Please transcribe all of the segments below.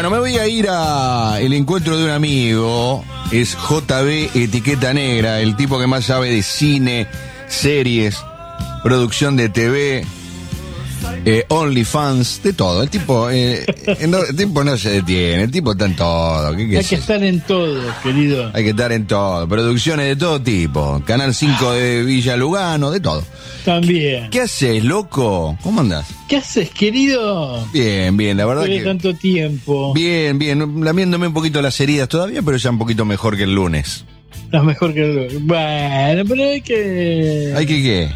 Bueno, me voy a ir a el encuentro de un amigo. Es JB Etiqueta Negra, el tipo que más sabe de cine, series, producción de TV, OnlyFans, de todo. El tipo no se detiene, el tipo está en todo. Hay que estar en todo, querido. Hay que estar en todo. Producciones de todo tipo. Canal 5 de Villa Lugano, de todo. También. ¿Qué haces, loco? ¿Cómo andás? ¿Qué haces, querido? Bien, la verdad Después de tanto tiempo. Bien, lamiéndome un poquito las heridas todavía, pero ya un poquito mejor que el lunes. Es mejor que el... Bueno, pero hay que... ¿Hay que qué?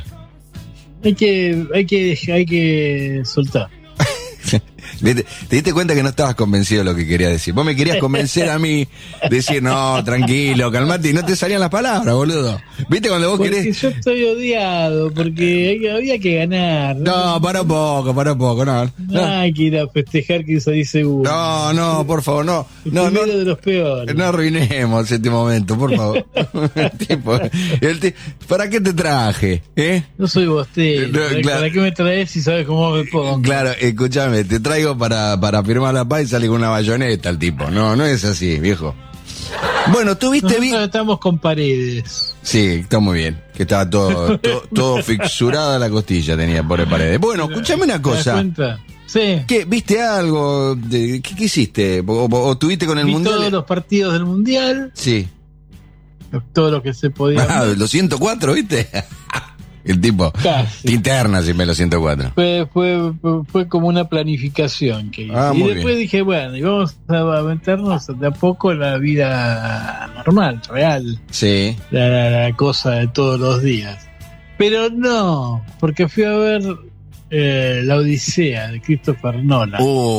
Hay que soltar. ¿Te diste cuenta que no estabas convencido de lo que querías decir? Vos me querías convencer a mí, decir, no, tranquilo, calmate, y no te salían las palabras, boludo. ¿Viste cuando vos porque querés? Yo estoy odiado, porque había que ganar. No, para un poco, no. Hay que ir a festejar que salí seguro. No, por favor, no. El primero de los peores. No arruinemos este momento, por favor. ¿Para qué te traje? No soy bostero. Claro. ¿Para qué me traes si sabes cómo me pongo? Claro, escúchame, te traigo para firmar la paz y sale con una bayoneta el tipo. No es así, viejo. Bueno, ¿tuviste bien? Estamos con Paredes. Sí, está muy bien. Que estaba todo fixurada la costilla, tenía por Paredes. Bueno, escúchame una cosa. ¿Te das cuenta? Sí. ¿Qué, ¿viste algo? ¿Qué hiciste? ¿O tuviste con el Mundial? Todos los partidos del Mundial. Sí. Todo lo que se podía. Los 104, ¿viste? El tipo. Casi. Linterna, si me los 104. Fue como una planificación que hice. Y muy después bien. dije, bueno, y vamos a meternos de a poco en la vida normal, real. Sí. La cosa de todos los días. Pero no, porque fui a ver La Odisea de Christopher Nolan.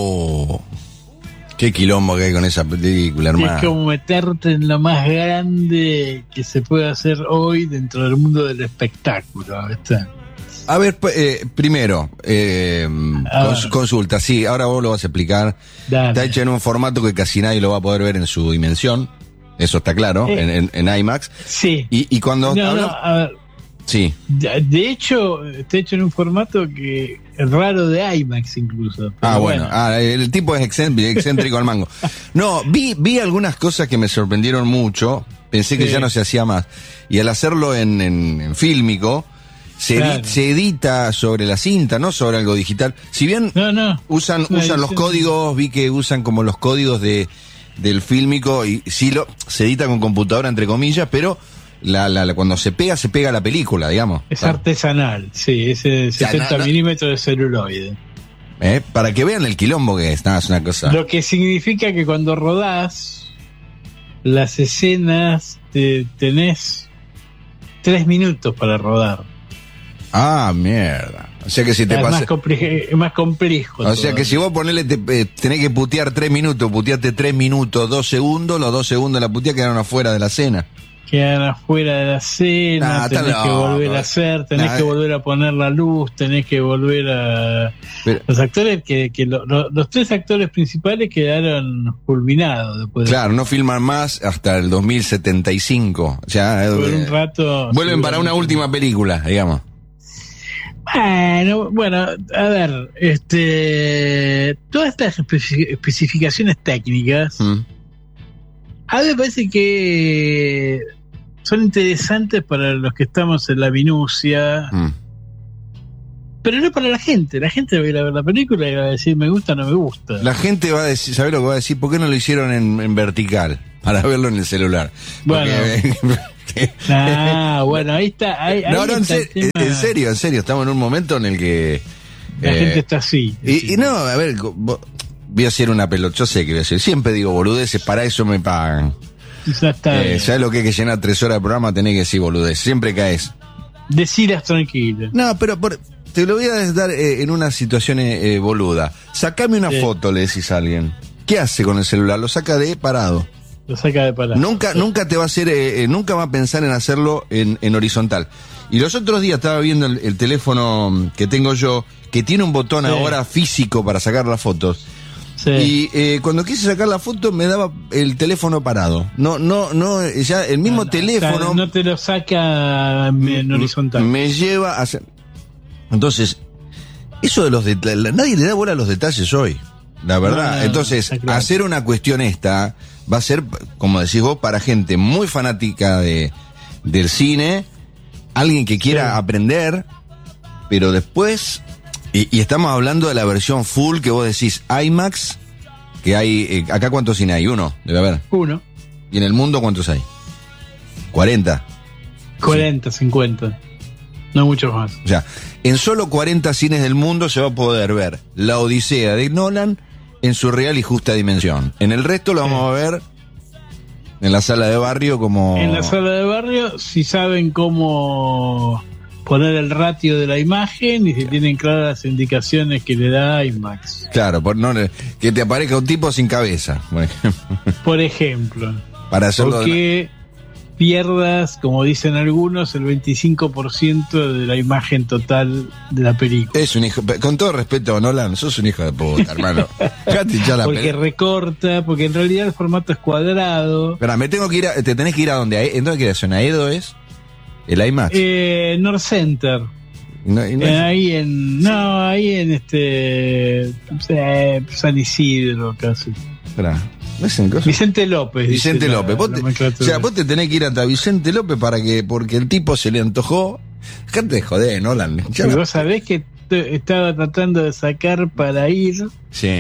Qué quilombo que hay con esa película, hermano. Es como meterte en lo más grande que se puede hacer hoy dentro del mundo del espectáculo, ¿viste? A ver, primero, consulta, sí, ahora vos lo vas a explicar. Dale. Está hecha en un formato que casi nadie lo va a poder ver en su dimensión, eso está claro, en IMAX. Sí. Y cuando a ver. Sí. De hecho, está hecho en un formato que es raro de IMAX incluso. Bueno. El tipo es excéntrico al mango. No, vi algunas cosas que me sorprendieron mucho. Pensé que ya no se hacía más. Y al hacerlo en fílmico, se edita sobre la cinta, no sobre algo digital. Si bien usan los códigos, vi que usan como los códigos del fílmico y sí se edita con computadora entre comillas, pero cuando se pega la película, digamos. Es artesanal, sí, es 70 milímetros de celuloide. Para que vean el quilombo que es una cosa. Lo que significa que cuando rodás las escenas tenés 3 minutos para rodar. Mierda. O sea que si te pasa... Es más complejo. O sea que si vos tenés que putear 3 minutos, puteaste 3 minutos, 2 segundos, los 2 segundos de la puteada quedaron afuera de la escena. Quedan afuera de la escena, tenés que volver a hacer, tenés que volver a poner la luz, tenés que volver a... Los actores, los 3 actores principales quedaron fulminados después. Claro, no filman más hasta el 2075. O sea, por un rato... Vuelven para una última película, digamos. Bueno, a ver, todas estas especificaciones técnicas, a mí me parece que son interesantes para los que estamos en la minucia, pero no para la gente. La gente va a ir a ver la película y va a decir me gusta o no me gusta. La gente va a decir, ¿sabés lo que va a decir? ¿Por qué no lo hicieron en vertical? Para verlo en el celular. Bueno. Bueno, ahí está. En serio, estamos en un momento en el que la gente está así. Y no, a ver, voy a hacer una pelota, yo sé que voy a hacer, siempre digo boludeces, para eso me pagan. ¿Sabes lo que hay que llenar 3 horas de programa? Tenés que decir boludeces, siempre caes. Decilas tranquilo. No, pero te lo voy a dar en una situación boluda. Sacame una foto, le decís a alguien. ¿Qué hace con el celular? Lo saca de parado. Lo saca de parado. Nunca te va a hacer, nunca va a pensar en hacerlo en horizontal. Y los otros días estaba viendo el teléfono que tengo yo, que tiene un botón ahora físico para sacar las fotos. Sí. Y cuando quise sacar la foto me daba el teléfono parado. No, ya el mismo teléfono. No te lo saca en horizontal. Me lleva a hacer. Entonces, eso de los detalles, nadie le da bola a los detalles hoy. la verdad. Entonces, hacer una cuestión esta va a ser, como decís vos, para gente muy fanática del cine, alguien que quiera aprender, pero después, y estamos hablando de la versión full que vos decís IMAX, que hay, acá ¿cuántos cines hay? Uno, debe haber. Uno. ¿Y en el mundo cuántos hay? 40. 40, 50. No muchos más. O sea, en solo 40 cines del mundo se va a poder ver La Odisea de Nolan en su real y justa dimensión. En el resto lo vamos a ver en la sala de barrio como... En la sala de barrio, si saben cómo poner el ratio de la imagen y si tienen claras las indicaciones que le da IMAX. Claro, que te aparezca un tipo sin cabeza, por ejemplo. Para hacerlo... Porque pierdas, como dicen algunos, el 25% de la imagen total de la película. Es un hijo, con todo respeto, Nolan, sos un hijo de puta, hermano. Porque recorta, porque en realidad el formato es cuadrado. Espera, me tengo que ir te tenés que ir a donde, ¿en dónde queda eso? ¿En Aedo es? ¿El IMAX? North Center. Ahí en San Isidro casi. Espera. ¿No es en cosa? Vicente López. Vicente López. Vos te tenés que ir hasta Vicente López porque el tipo se le antojó. Dejate de joder, Nolan. Vos sabés que estaba tratando de sacar para ir. Sí.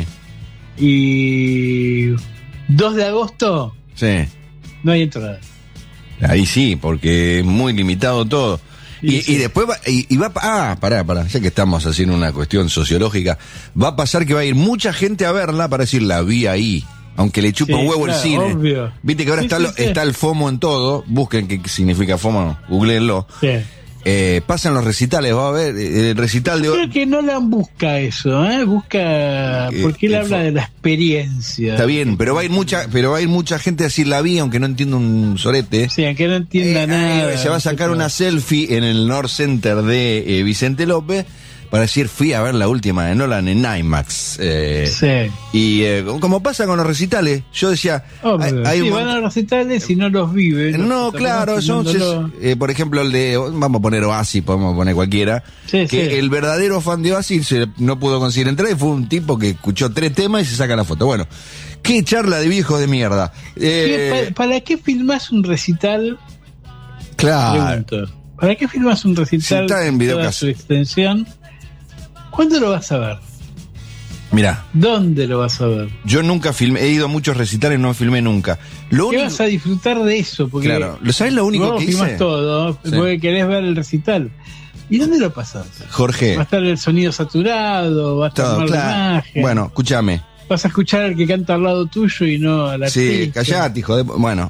Y 2 de agosto. Sí. No hay entrada. Ahí sí, porque es muy limitado todo. Y después pará, ya que estamos haciendo una cuestión sociológica, va a pasar que va a ir mucha gente a verla para decir la vi ahí. Aunque le chupa un huevo el cine. Obvio. Viste que ahora está el FOMO en todo. Busquen qué significa FOMO, googleenlo. Sí. Pasan los recitales, va a ver el recital de... Creo que Nolan busca eso, busca... porque él habla de la experiencia. Está bien, pero va a ir mucha gente a decir la vi, aunque no entienda un sorete. Sí, aunque no entienda nada. Se va a sacar una selfie en el North Center de Vicente López para decir fui a ver la última de Nolan en IMAX. Sí. Y como pasa con los recitales, yo decía... van a los recitales y no los viven. No, claro, por ejemplo el de... Vamos a poner Oasis, podemos poner cualquiera. El verdadero fan de Oasis no pudo conseguir entrar y fue un tipo que escuchó 3 temas y se saca la foto. Bueno, qué charla de viejos de mierda. ¿Para qué filmás un recital? Claro. Pregunto. ¿Para qué filmas un recital? Si está en toda su extensión. ¿Cuándo lo vas a ver? Mirá. ¿Dónde lo vas a ver? Yo nunca filmé, he ido a muchos recitales y no filmé nunca. ¿Qué vas a disfrutar de eso? Porque claro, ¿sabés lo único que hice? Filmas todo, porque querés ver el recital. ¿Y dónde lo pasás? Jorge. Va a estar el sonido saturado, va a estar mal la imagen. Bueno, escúchame. Vas a escuchar al que canta al lado tuyo y no a la Sí, callate, hijo de... Bueno.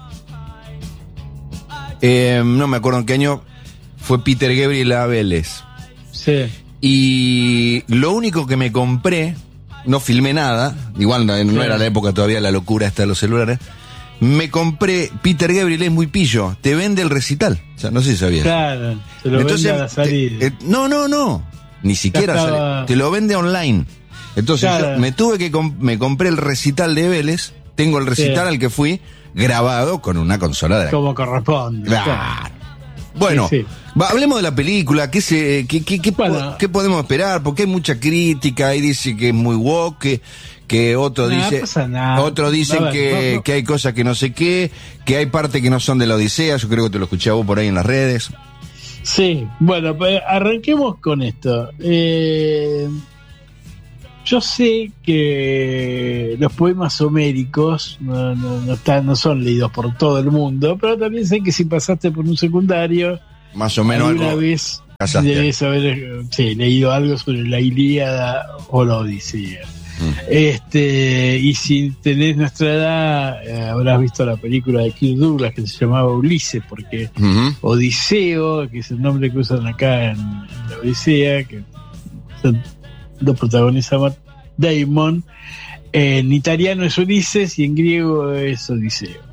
No me acuerdo en qué año fue Peter Gabriel a Vélez. Sí. Y lo único que me compré, no filmé nada, igual no era la época todavía la locura esta de los celulares, me compré, Peter Gabriel es muy pillo, te vende el recital, o sea, no sé si sabías. Claro, te lo vende a la salida. No, ni siquiera te lo vende online. Entonces yo me compré el recital de Vélez, tengo el recital al que fui grabado con una consola de la... Como corresponde. Claro. Bueno, hablemos de la película. ¿Qué podemos esperar? Porque hay mucha crítica. Ahí dice que es muy woke, que otro dice, otros dicen que hay cosas que no sé qué, que hay partes que no son de la Odisea. Yo creo que te lo escuché a vos por ahí en las redes. Sí, bueno, pues arranquemos con esto. Yo sé que los poemas homéricos no son leídos por todo el mundo, pero también sé que si pasaste por un secundario, más o menos alguna vez debes haber leído algo sobre la Ilíada o la Odisea. Y si tenés nuestra edad, habrás visto la película de Kirk Douglas que se llamaba Ulises, porque Odiseo, que es el nombre que usan acá en la Odisea, que lo protagoniza Matt Damon, en italiano es Ulises y en griego es Odiseo.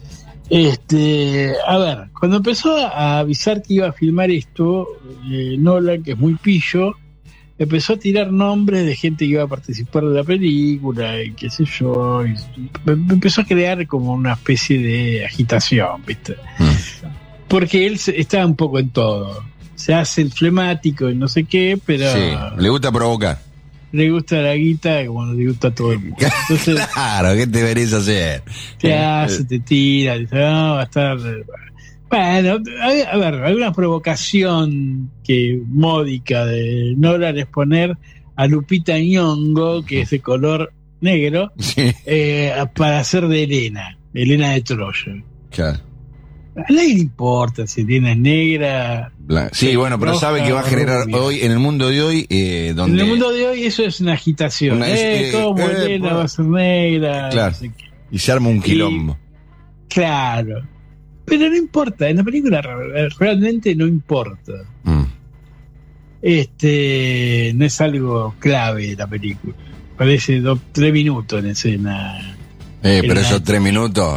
A ver, cuando empezó a avisar que iba a filmar esto, Nolan, que es muy pillo, empezó a tirar nombres de gente que iba a participar de la película y qué sé yo, y empezó a crear como una especie de agitación, ¿viste? Porque él está un poco en todo. Se hace el flemático y no sé qué, pero... Sí, le gusta provocar. le gusta la guita como le gusta a todo el mundo. Entonces, claro, ¿qué te venís a hacer? Te hace, te tira, dice, no, va a estar... Bueno, a ver, alguna provocación módica de Nolan es poner a Lupita Nyong'o, que es de color negro, Sí. Para hacer de Helena de Troya. Claro. A nadie le importa si Helena es negra. Sí, bueno, pero roja, sabe que va a generar rubia. hoy, en el mundo de hoy, donde... En el mundo de hoy eso es una agitación. ¿Cómo Helena va a ser negra? Claro. No sé qué. Y se arma un quilombo. Claro. Pero no importa, en la película realmente no importa. No es algo clave de la película. Parece 3 minutos en escena. Pero esos 3 minutos,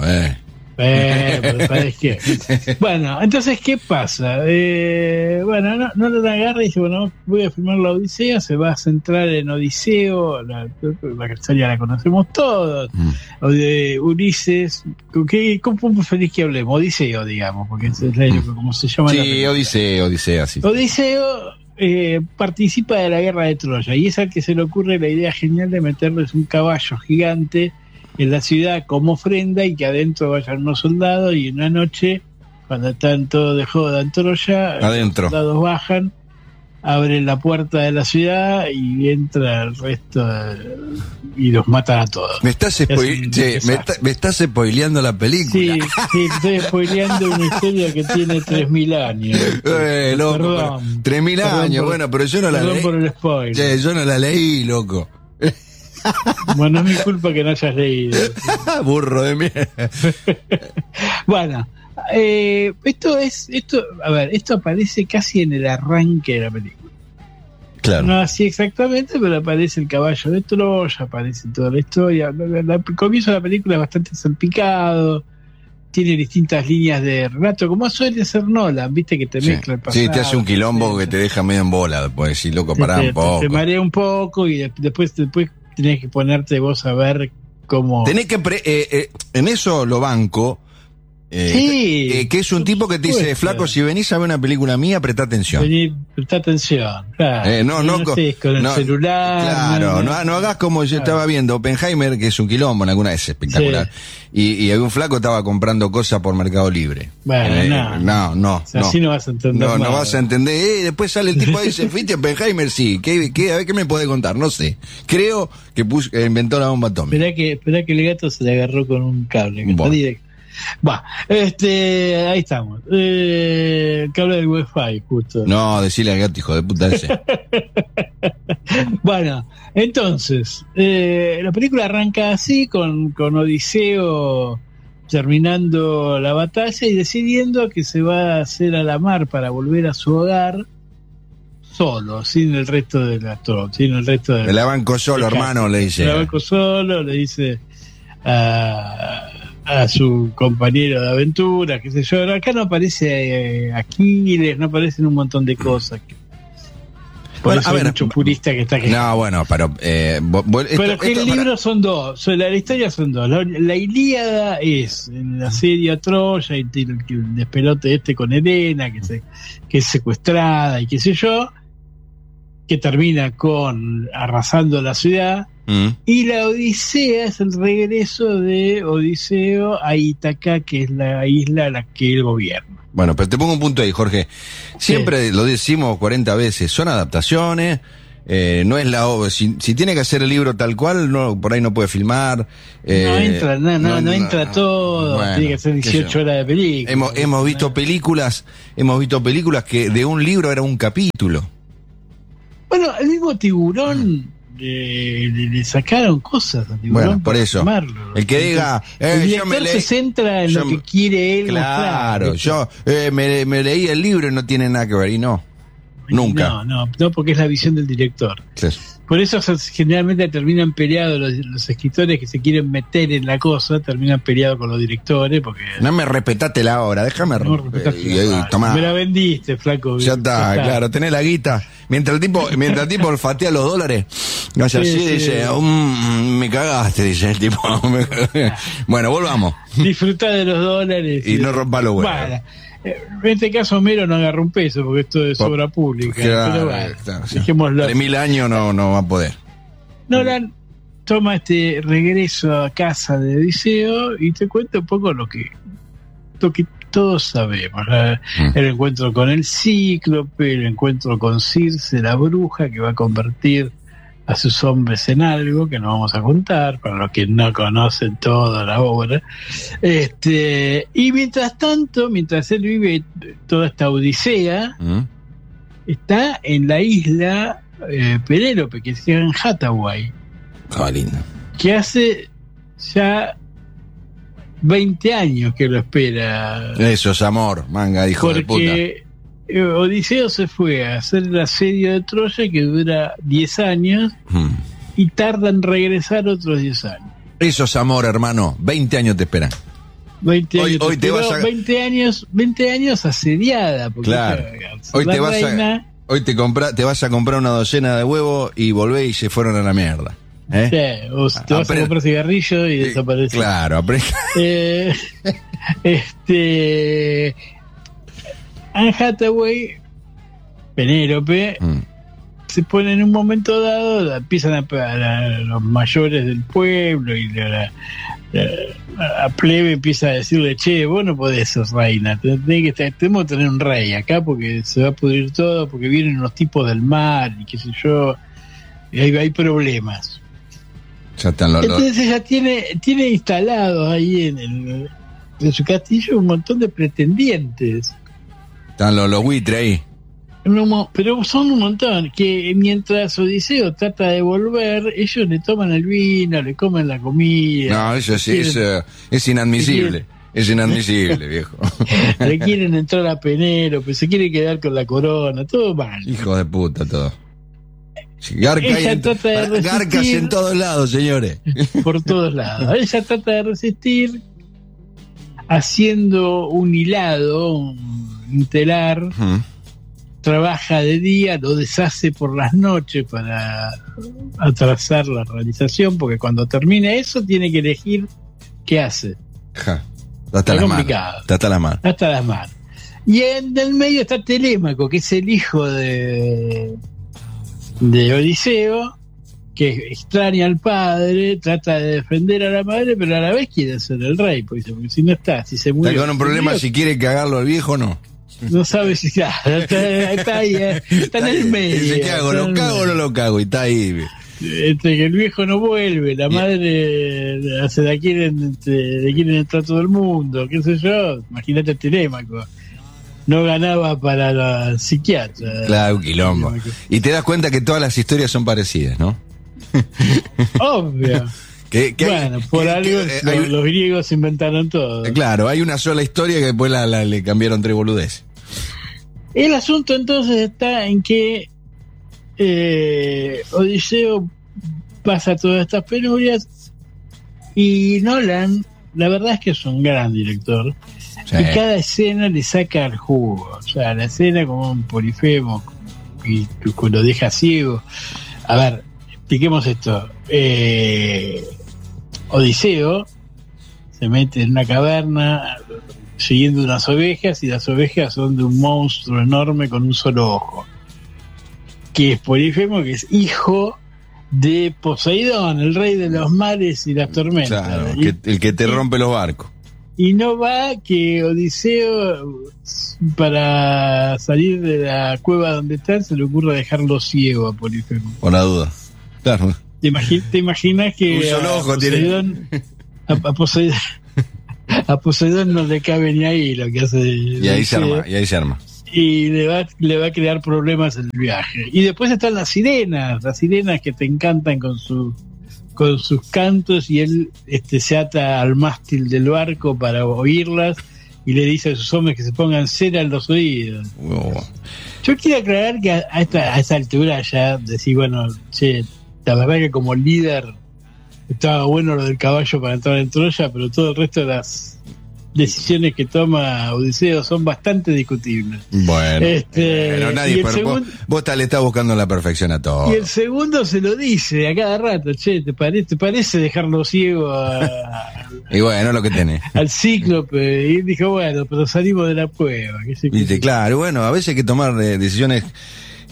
Pero ¿sabes qué? Bueno, entonces, ¿qué pasa? Bueno, no lo agarra y dice, bueno, voy a filmar la Odisea, se va a centrar en Odiseo, la historia la conocemos todos, o de Ulises, ¿cómo preferís que hablemos? Odiseo, digamos, porque es como se llama. Sí, Odisea, sí. Odiseo participa de la guerra de Troya y es al que se le ocurre la idea genial de meterles un caballo gigante en la ciudad como ofrenda y que adentro vayan unos soldados, y una noche, cuando están todos de joda en Troya, adentro, los soldados bajan, abren la puerta de la ciudad y entra el resto y los matan a todos. Me estás spoileando la película. Sí, estoy spoileando una historia que tiene 3.000 años. Loco, Perdón. 3.000 años, bueno, pero yo no la leí. Perdón por el spoiler. Yo no la leí, loco. Bueno, es mi culpa que no hayas leído. Burro de mierda. Bueno, esto aparece casi en el arranque de la película. Claro. No así exactamente, pero aparece el caballo de Troya, aparece toda la historia. El comienzo de la película es bastante salpicado, tiene distintas líneas de relato, como suele ser Nolan, viste, que te mezcla el pasado. Sí, te hace un quilombo que te deja medio en bola, pues decir, loco, pará un poco. Te marea un poco y después tenés que ponerte vos a ver cómo... Tenés que... en eso lo banco. Que es un tipo que te dice, flaco, si venís a ver una película mía, prestá atención. Prestá atención, claro. No con el celular. Claro, no hagas como yo estaba viendo Oppenheimer, que es un quilombo, en alguna vez espectacular. Sí. Y un flaco estaba comprando cosas por Mercado Libre. Bueno, no. Así no vas a entender. No vas a entender. Después sale el tipo y dice, ¿fuiste a Oppenheimer? Sí. A ver, ¿qué me puede contar? No sé. Creo que inventó la bomba atómica. Esperá que el gato se le agarró con un cable, que está directo. Ahí estamos. El cable del Wi-Fi, justo. No, decirle al gato, hijo de puta ese. Bueno, entonces, la película arranca así, con Odiseo terminando la batalla y decidiendo que se va a hacer a la mar para volver a su hogar solo, sin el resto de la tropa, sin el resto de... Me la banco solo, hermano, le dice. Me la banco solo, le dice a su compañero de aventura, qué sé yo. Acá no aparece Aquiles, no aparecen un montón de cosas. Por eso hay muchos puristas que está aquí. No, bueno, pero el libro son dos, la historia son dos. La Ilíada es en la asedio a Troya y el despelote con Helena, que es secuestrada y qué sé yo, que termina con arrasando la ciudad. Y la Odisea es el regreso de Odiseo a Ítaca, que es la isla a la que él gobierna. Bueno, pero te pongo un punto ahí, Jorge. Siempre lo decimos 40 veces, son adaptaciones, no es la obra. Si tiene que hacer el libro tal cual, por ahí no puede filmar. No entra todo, bueno, tiene que ser 18 horas de película. Hemos visto películas que de un libro era un capítulo. Bueno, el mismo Tiburón... Le sacaron cosas a Tiburón. Bueno, por eso filmarlo. El que diga el director se centra en lo que quiere él claro, mostrar, yo me leí el libro y no tiene nada que ver. Y nunca no, porque es la visión del director. Sí. Por eso generalmente terminan peleados los escritores que se quieren meter en la cosa, terminan peleados con los directores porque... No me respetaste la hora, déjame me la vendiste, flaco. Ya está, claro, tenés la guita. Mientras el tipo olfatea los dólares, no sé, así dice, me cagaste, dice el tipo. Bueno, volvamos. Disfrutá de los dólares. Y no rompa los huevos. Bueno, en este caso Homero no agarra un peso porque esto es obra pública. Claro, pero bueno, claro, dejémoslo. 3.000 años no va a poder. Nolan toma este regreso a casa de Odiseo y te cuenta un poco lo que todos sabemos. El encuentro con el Cíclope, el encuentro con Circe, la bruja, que va a convertir a sus hombres en algo que no vamos a contar para los que no conocen toda la obra. Y mientras tanto, mientras él vive toda esta odisea, está en la isla Penélope, que se llama Hathaway, lindo, que hace ya 20 años que lo espera. Eso es amor, manga, hijo de puta. Porque Odiseo se fue a hacer el asedio de Troya, que dura 10 años, y tarda en regresar otros 10 años. Eso es amor, hermano. 20 años te esperan. 20 años, hoy te vas a... 20 años asediada. Porque claro. Hoy te vas reina... Hoy te vas a comprar una docena de huevos y volvés y se fueron a la mierda. Sí, o te vas a comprar cigarrillo y desaparece. Claro, Anne Hathaway, Penélope, se pone en un momento dado, empiezan a los mayores del pueblo y la plebe empieza a decirle: che, vos no podés ser reina, tenemos que tener un rey acá porque se va a pudrir todo, porque vienen unos tipos del mar y qué sé yo, y hay problemas. Ya están Entonces ella tiene instalados ahí en su castillo un montón de pretendientes. Están los buitres ahí. Pero son un montón, que mientras Odiseo trata de volver, ellos le toman el vino, le comen la comida. No, eso sí, es inadmisible. Es inadmisible, viejo. Le quieren entrar a Penélope, se quiere quedar con la corona, todo mal. Hijo de puta, todo. Garcas en todos lados, señores. Por todos lados. Ella trata de resistir haciendo un hilado, un telar. Trabaja de día, lo deshace por las noches para atrasar la realización, porque cuando termine eso tiene que elegir qué hace. Está complicado. Está las manos. Y en el medio está Telémaco, que es el hijo de Odiseo, que extraña al padre, trata de defender a la madre, pero a la vez quiere ser el rey, porque si no si se muere. Está con un problema, si quiere cagarlo al viejo o no. No sabe si está ahí, está en el medio. Dice: ¿qué hago? ¿Lo cago o no lo cago? Y está ahí. Entre que el viejo no vuelve, la madre le quieren entrar todo el mundo, qué sé yo. Imagínate el Telémaco. No ganaba para la psiquiatra. Claro, un quilombo. Y te das cuenta que todas las historias son parecidas, ¿no? Obvio. Bueno, por algo los griegos inventaron todo. Claro, hay una sola historia que después le cambiaron 3 boludeces. El asunto entonces está en que Odiseo pasa todas estas penurias y Nolan, la verdad es que es un gran director. Sí. Y cada escena le saca el jugo. O sea, la escena como un Polifemo y lo deja ciego. A ver, expliquemos esto. Odiseo se mete en una caverna siguiendo unas ovejas, y las ovejas son de un monstruo enorme con un solo ojo, que es Polifemo, que es hijo de Poseidón, el rey de los mares y las tormentas. Claro, el que te rompe los barcos. Y no va que Odiseo, para salir de la cueva donde está, se le ocurra dejarlo ciego a Polifemo. Por la duda. Claro. ¿Te imaginas que un solo ojo Poseidón, tiene? A Poseidón no le cabe ni ahí lo que hace. Y ahí se arma. Y le va a crear problemas en el viaje. Y después están las sirenas que te encantan con sus cantos, y él se ata al mástil del barco para oírlas y le dice a sus hombres que se pongan cera en los oídos. Yo quiero aclarar que a esta altura ya decir, bueno, che, la verdad que como líder estaba bueno lo del caballo para entrar en Troya, pero todo el resto de las decisiones que toma Odiseo son bastante discutibles. Bueno, nadie, vos le estás buscando la perfección a todo. Y el segundo se lo dice a cada rato: che, ¿te parece dejarlo ciego y bueno, lo que tenés al Cíclope? Y él dijo: bueno, pero salimos de la prueba. Viste, claro, bueno, a veces hay que tomar decisiones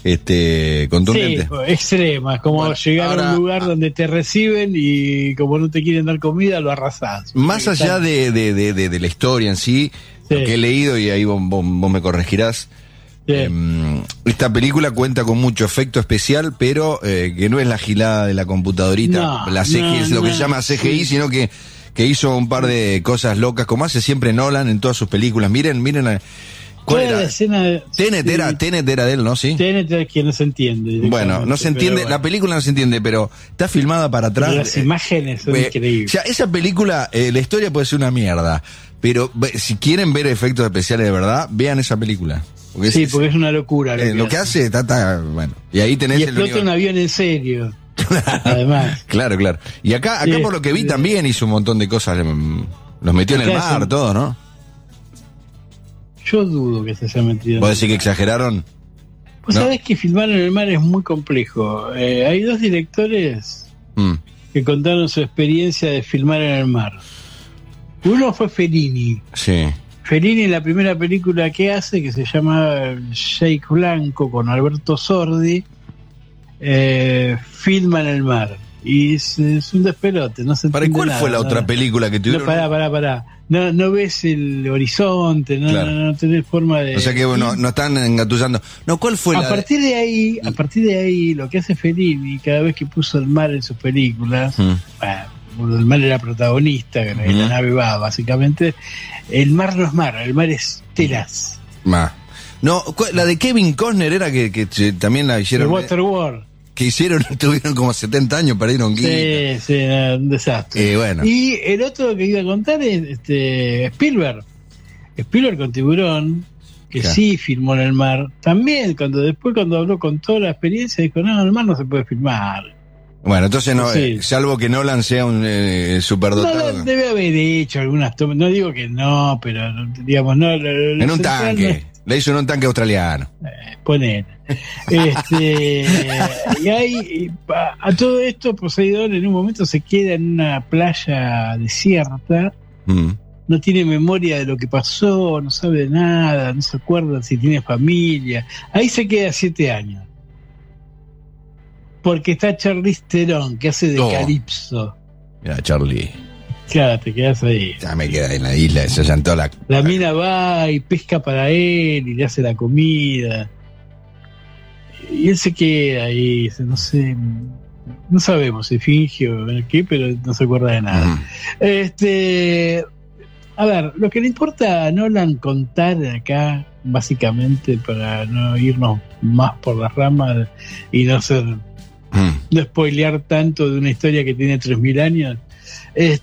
contundentes. Sí, extremas, como bueno, llegar a un lugar donde te reciben y como no te quieren dar comida, lo arrasás. Más allá de la historia en sí, lo que he leído, y ahí vos me corregirás, esta película cuenta con mucho efecto especial, pero que no es la gilada de la computadorita, la CGI, lo que se llama CGI, sino que hizo un par de cosas locas, como hace siempre Nolan en todas sus películas. Miren, ¿cuál era? La escena Tenet era de él, ¿no? Sí. Tenet es que no se entiende. Bueno, no se entiende, bueno. La película no se entiende, pero está filmada para atrás. Pero las imágenes son increíbles. O sea, esa película, la historia puede ser una mierda, pero si quieren ver efectos especiales de verdad, vean esa película. Porque porque es una locura. Lo que hace, bueno. Y ahí tenés explota un avión en serio. Además. Claro. Y acá por lo que vi también hizo un montón de cosas. Los metió en el mar, todo, ¿no? Yo dudo que se haya metido. ¿Vos decís que exageraron? Vos sabés que filmar en el mar es muy complejo. Hay dos directores que contaron su experiencia de filmar en el mar. Uno fue Fellini. Sí. Fellini, la primera película que hace, que se llama Jake Blanco, con Alberto Sordi, filma en el mar. Y es un despelote, no se entiende ¿Cuál nada, fue la otra película que tuvieron? Pará. No ves el horizonte, no tenés forma de... O sea que no están engatusando. No, ¿cuál fue a partir de ahí, lo que hace Fellini, cada vez que puso el mar en sus películas, el mar era protagonista, la nave va, básicamente, el mar no es mar, el mar es telas. No, la de Kevin Costner era que también la hicieron... The Waterworld. Que tuvieron como 70 años, perdieron guita. Sí, un desastre. Bueno. Y el otro que iba a contar es Spielberg. Spielberg con Tiburón, que sí filmó en el mar. También, cuando habló con toda la experiencia, dijo, no, en el mar no se puede filmar. Bueno, entonces no, salvo que Nolan sea un superdotado. Nolan debe haber hecho algunas tomas, no digo que no, pero digamos, no. En un tanque. Le hizo en un tanque australiano. Poner. Y hay, a todo esto, Poseidón en un momento se queda en una playa desierta, no tiene memoria de lo que pasó, no sabe de nada, no se acuerda si tiene familia. Ahí se queda 7 años. Porque está Charlize Theron, que hace de Calipso. Mira, Charlie. Claro, te quedas ahí. Ya me queda en la isla, se llantó la mina va y pesca para él y le hace la comida. Y él se queda ahí, no sé, no sabemos si finge o qué, pero no se acuerda de nada. A ver, lo que le importa a Nolan contar acá, básicamente, para no irnos más por las ramas y no spoilear tanto de una historia que tiene 3.000 años, es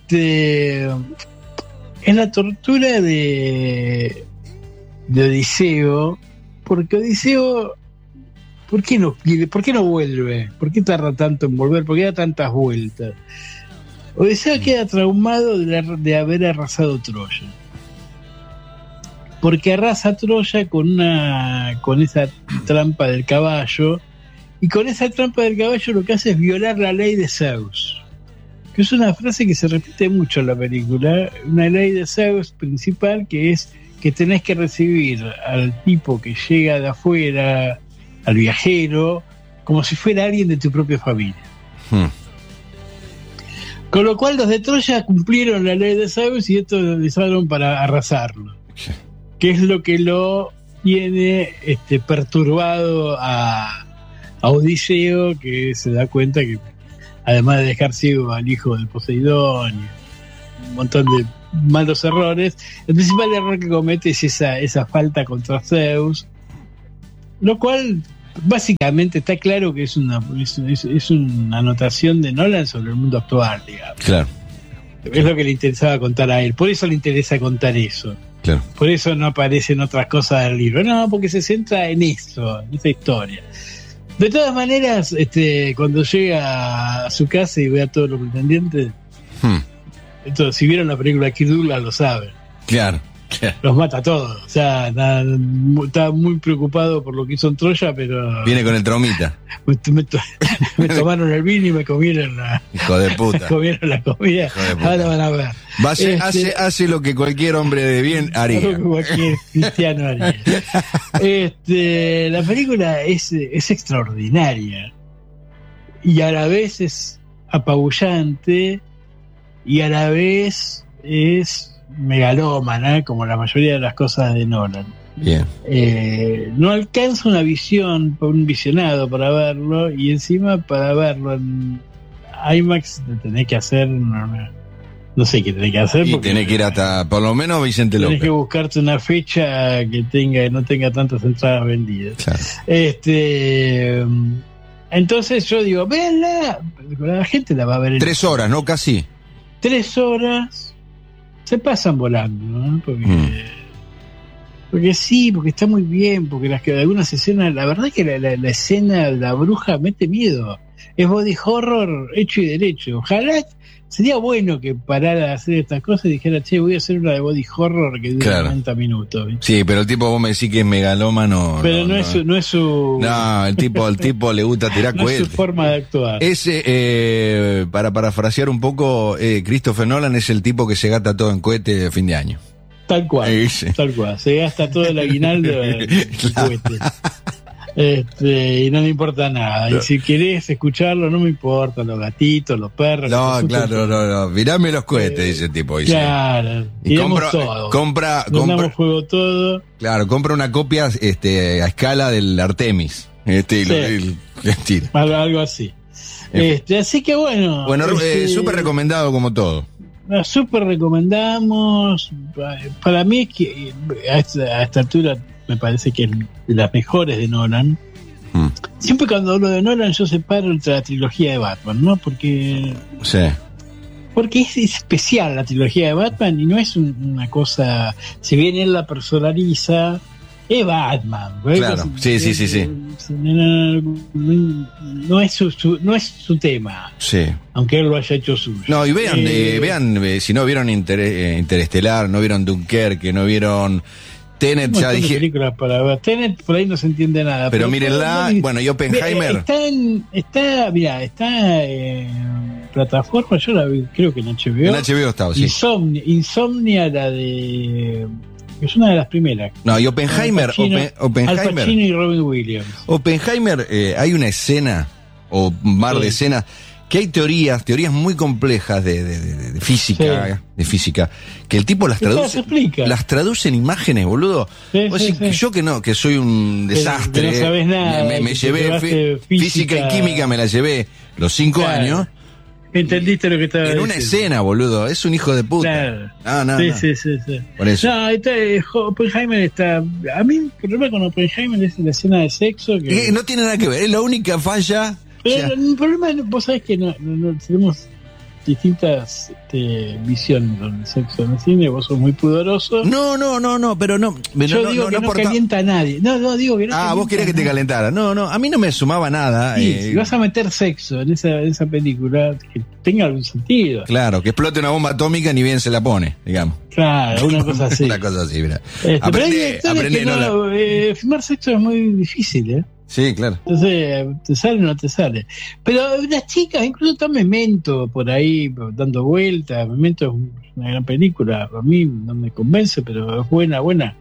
la tortura de Odiseo, porque Odiseo, ¿por qué no vuelve? ¿Por qué tarda tanto en volver? ¿Por qué da tantas vueltas? Odiseo queda traumado de haber arrasado Troya, porque arrasa Troya con esa trampa del caballo, y con esa trampa del caballo lo que hace es violar la ley de Zeus, que es una frase que se repite mucho en la película, una ley de Zeus principal, que es que tenés que recibir al tipo que llega de afuera, al viajero, como si fuera alguien de tu propia familia. Con lo cual los de Troya cumplieron la ley de Zeus y esto lo utilizaron para arrasarlo, que es lo que lo tiene perturbado a Odiseo, que se da cuenta que además de dejar ciego al hijo de Poseidón y un montón de malos errores, el principal error que comete es esa falta contra Zeus, lo cual básicamente está claro que es una anotación de Nolan sobre el mundo actual, digamos. Claro. Es lo que le interesaba contar a él, por eso le interesa contar eso. Claro. Por eso no aparecen otras cosas del libro, no, porque se centra en eso, en esa historia. De todas maneras, cuando llega a su casa y ve a todos los pretendientes, entonces, si vieron la película Kirk Douglas lo saben. Claro. los mata a todos. O sea, está muy preocupado por lo que hizo en Troya, pero... Viene con el traumita. Me tomaron el vino y me comieron Hijo de puta. me comieron la comida. Ahora van a ver. Hace lo que cualquier hombre de bien haría. Lo que cualquier cristiano haría. La película es extraordinaria. Y a la vez es apabullante. Y a la vez es megalómana, como la mayoría de las cosas de Nolan. Bien. No alcanza una visión, un visionado para verlo, y encima para verlo en IMAX te tenés que hacer no sé qué tenés que hacer, y tenés que ir hasta por lo menos Vicente López. Tenés que buscarte una fecha que no tenga tantas entradas vendidas. Claro. Entonces yo digo, véanla, la gente la va a ver en 3 horas, ¿no? Casi 3 horas. Se pasan volando, ¿no? Porque sí, porque está muy bien, porque algunas escenas, la verdad que la escena de la bruja mete miedo. Es body horror hecho y derecho. Ojalá sería bueno que parara de hacer estas cosas y dijera, che, voy a hacer una de body horror que dura 90 minutos. ¿Viste? Sí, pero el tipo, vos me decís que es megalómano. Pero no es su... No, el tipo le gusta tirar no cohetes. Es su forma de actuar. Para parafrasear un poco, Christopher Nolan es el tipo que se gasta todo en cohete de fin de año. Tal cual, tal cual. Se gasta todo el aguinaldo en cohetes. Y no me importa nada. Y si querés escucharlo, no me importa, los gatitos, los perros. No, claro, no. Mirame los cohetes, dice el tipo. Dice. Claro, y compra fuego todo. Claro, compra una copia a escala del Artemis. Algo así. Así que bueno. Bueno, súper recomendado como todo. Súper recomendamos. Para mí es que a esta altura me parece que es de las mejores de Nolan. Siempre cuando hablo de Nolan yo separo entre la trilogía de Batman, ¿no? Porque es especial la trilogía de Batman y no es una cosa, si bien él la personaliza, es Batman. Claro, sí. No es su tema. Sí. Aunque él lo haya hecho suyo. No, y vean, si no vieron Interestelar, no vieron Dunkerque, no vieron Tenet, ya dije. Películas para ver. Tenet por ahí no se entiende nada. Pero mírenla, bueno, y Oppenheimer. Está en plataforma, yo la vi, creo que en HBO. En HBO estaba, sí. Insomnia, la de... Es una de las primeras. No, y Oppenheimer. Al Pacino y Robin Williams. Oppenheimer, hay una escena, o un par de escenas, que hay teorías muy complejas de física, que el tipo las traduce en imágenes, boludo. Yo que soy un desastre. Que no sabes nada. Me llevé física y química, me la llevé los 5 años. ¿Entendiste lo que estaba diciendo? En una escena, boludo. Es un hijo de puta. Claro. No. Sí. Por eso. No, Oppenheimer está... A mí el problema con Oppenheimer es la escena de sexo. Que... No tiene nada que ver. Es la única falla. Pero el problema, vos sabés que no tenemos distintas visiones del sexo en el cine. Vos sos muy pudoroso. No, pero no. Yo digo que no calienta a nadie. No, digo que no. Vos querías que te calentara. No, a mí no me sumaba nada. Sí, si vas a meter sexo en esa película, que tenga algún sentido. Claro, que explote una bomba atómica ni bien se la pone, digamos. Claro, una cosa así. Una cosa así, mira. Aprende. Filmar sexo es muy difícil, Sí, claro. Entonces, ¿te sale o no te sale? Pero las chicas, incluso está Memento por ahí dando vueltas. Memento es una gran película. A mí no me convence, pero es buena.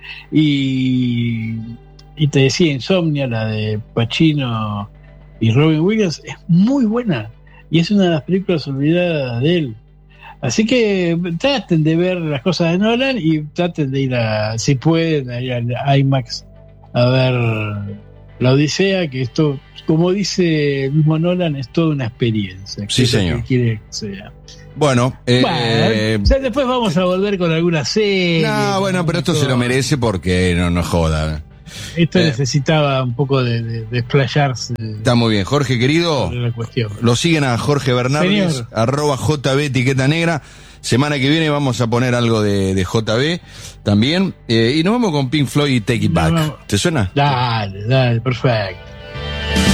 Y te decía, Insomnia, la de Pacino y Robin Williams, es muy buena. Y es una de las películas olvidadas de él. Así que traten de ver las cosas de Nolan y traten de ir si pueden, a ir al IMAX a ver La Odisea, que esto, como dice el mismo Nolan, es toda una experiencia. Sí, señor. Que quiere que sea. Bueno, después vamos a volver con alguna serie. No, bueno, pero esto se lo merece porque no joda. Esto necesitaba un poco de explayarse. Está muy bien. Jorge, querido, lo siguen a Jorge Bernardes, @JB etiqueta negra. Semana que viene vamos a poner algo de JB también. Y nos vamos con Pink Floyd y Take It Back. ¿Te suena? Dale, perfecto.